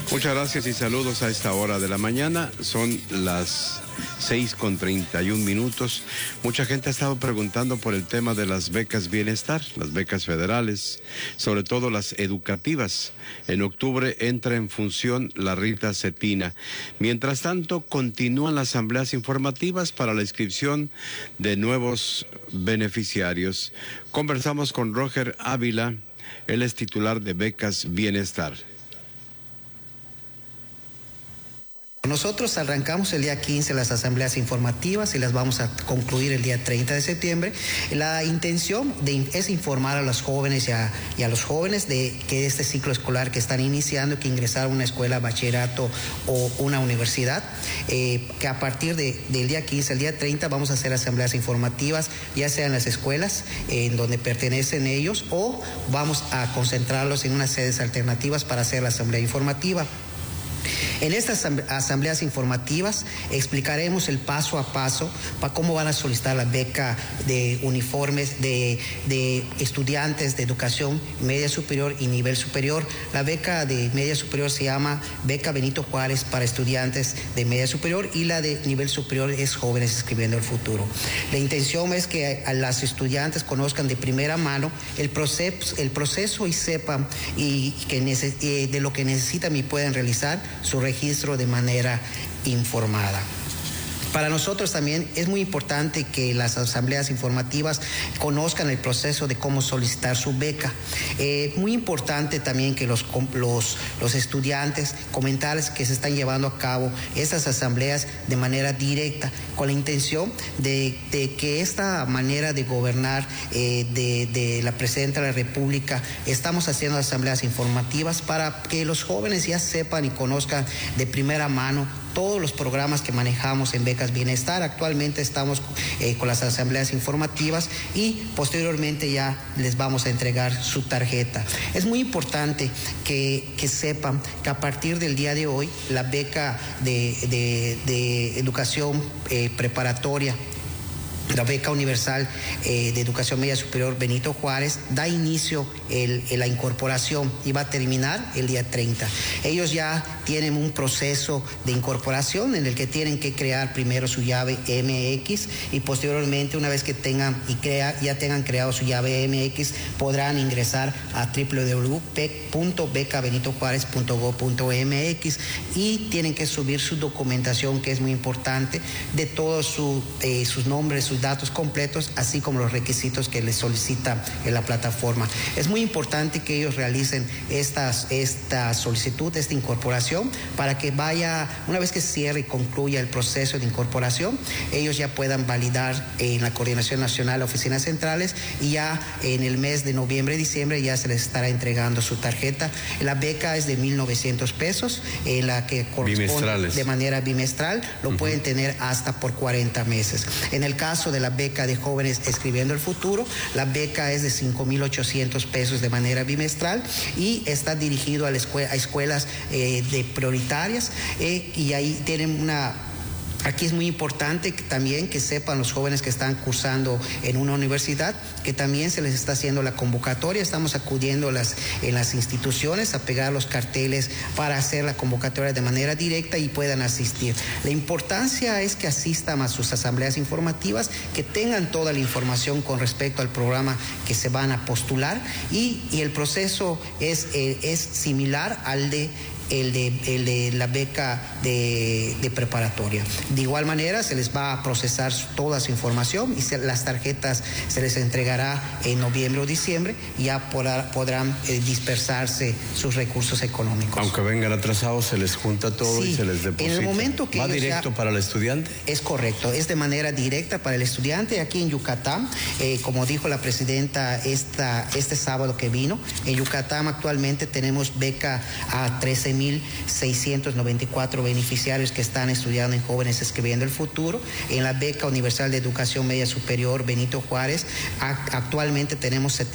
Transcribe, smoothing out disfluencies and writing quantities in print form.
Muchas gracias y saludos a esta hora de la mañana. Son las 6:31. Mucha gente ha estado preguntando por el tema de las becas bienestar, las becas federales, sobre todo las educativas. En octubre entra en función la Rita Cetina. Mientras tanto, continúan las asambleas informativas para la inscripción de nuevos beneficiarios. Conversamos con Roger Ávila, él es titular de Becas Bienestar. Nosotros arrancamos el día 15 las asambleas informativas y las vamos a concluir el día 30 de septiembre. La intención es informar a los jóvenes y a los jóvenes de que este ciclo escolar que están iniciando, que ingresar a una escuela, bachillerato o una universidad, que a partir del día 15 al día 30 vamos a hacer asambleas informativas, ya sea en las escuelas en donde pertenecen ellos, o vamos a concentrarlos en unas sedes alternativas para hacer la asamblea informativa. En estas asambleas informativas explicaremos el paso a paso para cómo van a solicitar la beca de uniformes de estudiantes de educación media superior y nivel superior. La beca de media superior se llama Beca Benito Juárez para estudiantes de media superior, y la de nivel superior es Jóvenes Escribiendo el Futuro. La intención es que a las estudiantes conozcan de primera mano el proceso y sepan de lo que necesitan y pueden realizar su registro de manera informada. Para nosotros también es muy importante que las asambleas informativas conozcan el proceso de cómo solicitar su beca. Muy importante también que los estudiantes comentarles que se están llevando a cabo estas asambleas de manera directa, con la intención de que esta manera de gobernar de la Presidenta de la República, estamos haciendo asambleas informativas para que los jóvenes ya sepan y conozcan de primera mano todos los programas que manejamos en Becas Bienestar. Actualmente estamos con las asambleas informativas y posteriormente ya les vamos a entregar su tarjeta. Es muy importante que sepan que a partir del día de hoy la beca de educación preparatoria, la beca universal de educación media superior Benito Juárez, da inicio la incorporación y va a terminar el día 30. Ellos ya tienen un proceso de incorporación en el que tienen que crear primero su llave MX, y posteriormente, una vez que ya tengan creado su llave MX, podrán ingresar a www.becabenitojuarez.gov.mx y tienen que subir su documentación, que es muy importante, de todos sus nombres, sus datos completos, así como los requisitos que les solicita en la plataforma. Es muy importante que ellos realicen esta solicitud, esta incorporación, para que una vez que cierre y concluya el proceso de incorporación, ellos ya puedan validar en la Coordinación Nacional, oficinas centrales, y ya en el mes de noviembre y diciembre ya se les estará entregando su tarjeta. La beca es de 1,900 pesos, en la que corresponde de manera bimestral, lo pueden tener hasta por 40 meses. En el caso de la beca de Jóvenes Escribiendo el Futuro, la beca es de 5,800 pesos de manera bimestral y está dirigido a escuelas prioritarias, y ahí tienen Aquí es muy importante también que sepan los jóvenes que están cursando en una universidad que también se les está haciendo la convocatoria. Estamos acudiendo en las instituciones a pegar los carteles para hacer la convocatoria de manera directa y puedan asistir. La importancia es que asistan a sus asambleas informativas, que tengan toda la información con respecto al programa que se van a postular, y el proceso es similar al de la beca de preparatoria. De igual manera se les va a procesar toda su información y las tarjetas se les entregará en noviembre o diciembre, y ya podrán dispersarse sus recursos económicos. Aunque vengan atrasados, se les junta todo, sí, y se les deposita. En el momento que ¿Va directo para el estudiante? Es correcto, es de manera directa para el estudiante. Aquí en Yucatán, como dijo la presidenta este sábado que vino, en Yucatán actualmente tenemos beca a 13,694 beneficiarios que están estudiando en Jóvenes Escribiendo el Futuro. En la beca universal de educación media superior Benito Juárez, actualmente tenemos